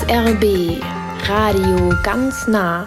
SRB Radio ganz nah.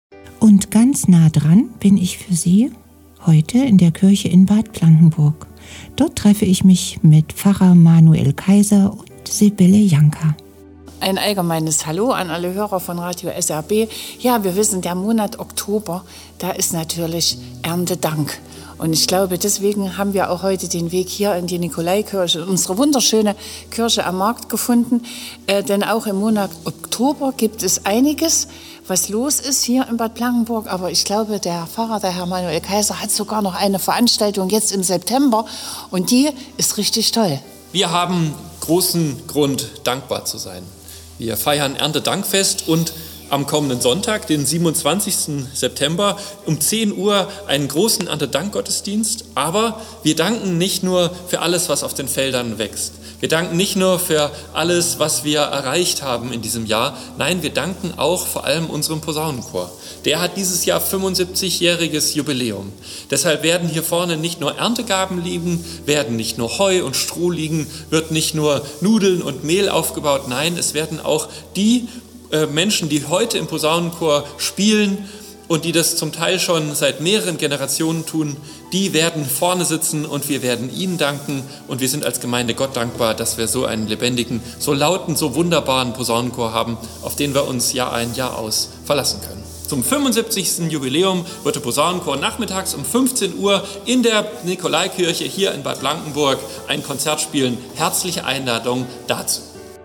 Und ganz nah dran bin ich für Sie heute in der Kirche in Bad Blankenburg. Dort treffe ich mich mit Pfarrer Manuel Kaiser und Sibylle Janka. Ein allgemeines Hallo an alle Hörer von Radio SRB. Ja, wir wissen, der Monat Oktober, da ist natürlich Erntedank. Und ich glaube, deswegen haben wir auch heute den Weg hier in die Nikolaikirche, unsere wunderschöne Kirche am Markt gefunden. Denn auch im Monat Oktober gibt es einiges, was los ist hier in Bad Blankenburg. Aber ich glaube, der Pfarrer, der Herr Manuel Kaiser, hat sogar noch eine Veranstaltung jetzt im September. Und die ist richtig toll. Wir haben großen Grund, dankbar zu sein. Wir feiern Erntedankfest und am kommenden Sonntag, den 27. September, um 10 Uhr einen großen Erntedankgottesdienst. Aber wir danken nicht nur für alles, was auf den Feldern wächst. Wir danken nicht nur für alles, was wir erreicht haben in diesem Jahr. Nein, wir danken auch vor allem unserem Posaunenchor. Der hat dieses Jahr 75-jähriges Jubiläum. Deshalb werden hier vorne nicht nur Erntegaben liegen, werden nicht nur Heu und Stroh liegen, wird nicht nur Nudeln und Mehl aufgebaut. Nein, es werden auch die Menschen, die heute im Posaunenchor spielen und die das zum Teil schon seit mehreren Generationen tun, die werden vorne sitzen und wir werden ihnen danken. Und wir sind als Gemeinde Gott dankbar, dass wir so einen lebendigen, so lauten, so wunderbaren Posaunenchor haben, auf den wir uns Jahr ein, Jahr aus verlassen können. Zum 75. Jubiläum wird der Posaunenchor nachmittags um 15 Uhr in der Nikolaikirche hier in Bad Blankenburg ein Konzert spielen. Herzliche Einladung dazu.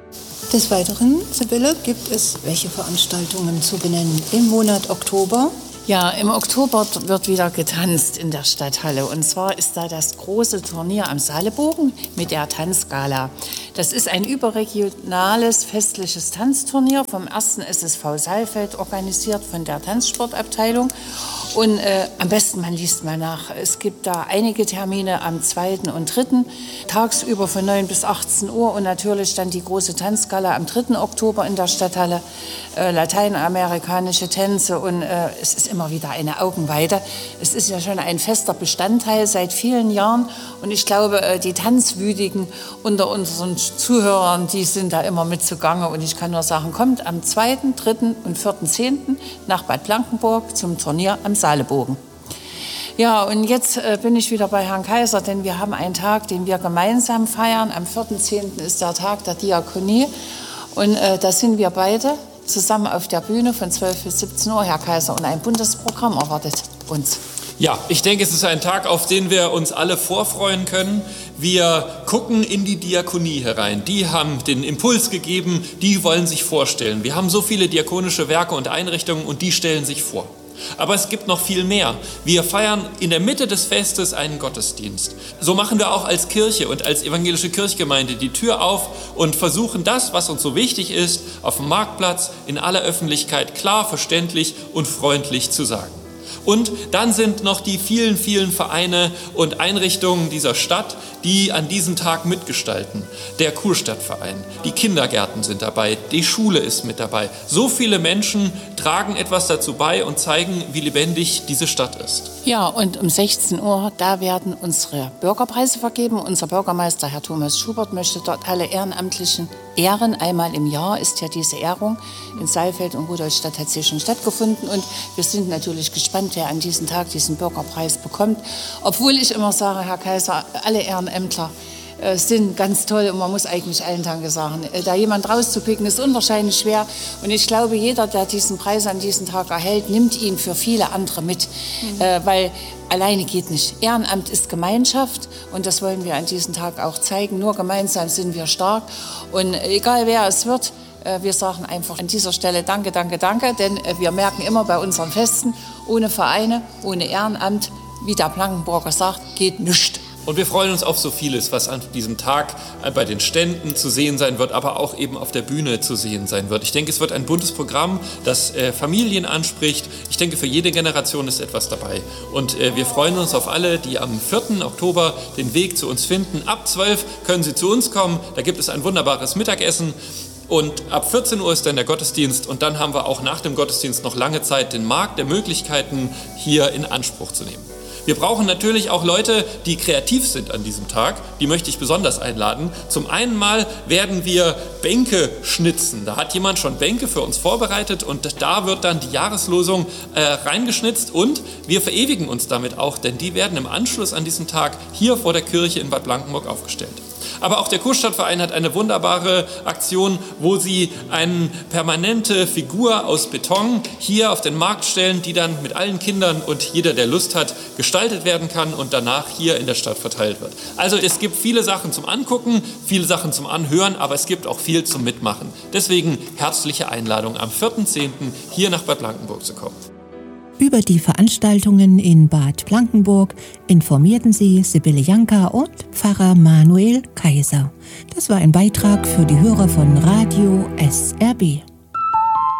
Des Weiteren, Sibylle, gibt es welche Veranstaltungen zu benennen im Monat Oktober? Ja, im Oktober wird wieder getanzt in der Stadthalle. Und zwar ist da das große Turnier am Saalebogen mit der Tanzgala. Das ist ein überregionales festliches Tanzturnier vom 1. SSV Saalfeld, organisiert von der Tanzsportabteilung. Und am besten, man liest mal nach. Es gibt da einige Termine am 2. und 3. tagsüber von 9 bis 18 Uhr und natürlich dann die große Tanzgala am 3. Oktober in der Stadthalle. Lateinamerikanische Tänze und es ist immer wieder eine Augenweide. Es ist ja schon ein fester Bestandteil seit vielen Jahren und ich glaube, die Tanzwütigen unter unseren Zuhörern, die sind da immer mit zugange und ich kann nur sagen, kommt am 2., 3. und 4.10. nach Bad Blankenburg zum Turnier am Saalebogen. Ja, und jetzt bin ich wieder bei Herrn Kaiser, denn wir haben einen Tag, den wir gemeinsam feiern. Am 4.10. ist der Tag der Diakonie und da sind wir beide zusammen auf der Bühne von 12 bis 17 Uhr, Herr Kaiser, und ein buntes Programm erwartet uns. Ja, ich denke, es ist ein Tag, auf den wir uns alle vorfreuen können. Wir gucken in die Diakonie herein. Die haben den Impuls gegeben, die wollen sich vorstellen. Wir haben so viele diakonische Werke und Einrichtungen und die stellen sich vor. Aber es gibt noch viel mehr. Wir feiern in der Mitte des Festes einen Gottesdienst. So machen wir auch als Kirche und als evangelische Kirchgemeinde die Tür auf und versuchen das, was uns so wichtig ist, auf dem Marktplatz in aller Öffentlichkeit klar, verständlich und freundlich zu sagen. Und dann sind noch die vielen, vielen Vereine und Einrichtungen dieser Stadt, die an diesem Tag mitgestalten. Der Kurstadtverein, die Kindergärten sind dabei, die Schule ist mit dabei. So viele Menschen tragen etwas dazu bei und zeigen, wie lebendig diese Stadt ist. Ja, und um 16 Uhr, da werden unsere Bürgerpreise vergeben. Unser Bürgermeister, Herr Thomas Schubert, möchte dort alle Ehrenamtlichen ehren. Einmal im Jahr ist ja diese Ehrung. In Saalfeld und Rudolstadt hat sie schon stattgefunden. Und wir sind natürlich gespannt, wer an diesem Tag diesen Bürgerpreis bekommt. Obwohl ich immer sage, Herr Kaiser, alle Ehrenämtler sind ganz toll und man muss eigentlich allen Danke sagen. Da jemand rauszupicken, ist unwahrscheinlich schwer. Und ich glaube, jeder, der diesen Preis an diesem Tag erhält, nimmt ihn für viele andere mit. Weil alleine geht nicht. Ehrenamt ist Gemeinschaft und das wollen wir an diesem Tag auch zeigen. Nur gemeinsam sind wir stark. Und egal wer es wird, wir sagen einfach an dieser Stelle Danke, danke, danke. Denn wir merken immer bei unseren Festen, ohne Vereine, ohne Ehrenamt, wie der Blankenburger sagt, geht nichts. Und wir freuen uns auf so vieles, was an diesem Tag bei den Ständen zu sehen sein wird, aber auch eben auf der Bühne zu sehen sein wird. Ich denke, es wird ein buntes Programm, das Familien anspricht. Ich denke, für jede Generation ist etwas dabei. Und wir freuen uns auf alle, die am 4. Oktober den Weg zu uns finden. Ab 12 können sie zu uns kommen. Da gibt es ein wunderbares Mittagessen. Und ab 14 Uhr ist dann der Gottesdienst und dann haben wir auch nach dem Gottesdienst noch lange Zeit den Markt der Möglichkeiten hier in Anspruch zu nehmen. Wir brauchen natürlich auch Leute, die kreativ sind an diesem Tag. Die möchte ich besonders einladen. Zum einen mal werden wir Bänke schnitzen. Da hat jemand schon Bänke für uns vorbereitet und da wird dann die Jahreslosung reingeschnitzt und wir verewigen uns damit auch, denn die werden im Anschluss an diesen Tag hier vor der Kirche in Bad Blankenburg aufgestellt. Aber auch der Kurstadtverein hat eine wunderbare Aktion, wo sie eine permanente Figur aus Beton hier auf den Markt stellen, die dann mit allen Kindern und jeder, der Lust hat, gestaltet werden kann und danach hier in der Stadt verteilt wird. Also es gibt viele Sachen zum Angucken, viele Sachen zum Anhören, aber es gibt auch viel zum Mitmachen. Deswegen herzliche Einladung, am 4.10. hier nach Bad Blankenburg zu kommen. Über die Veranstaltungen in Bad Blankenburg informierten sie Sibylle Janka und Pfarrer Manuel Kaiser. Das war ein Beitrag für die Hörer von Radio SRB.